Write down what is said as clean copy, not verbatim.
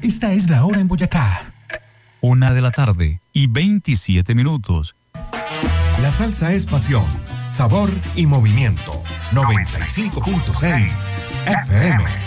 Esta es la hora en Boyacá. 1:27. La salsa es pasión, sabor y movimiento. 95.6 FM.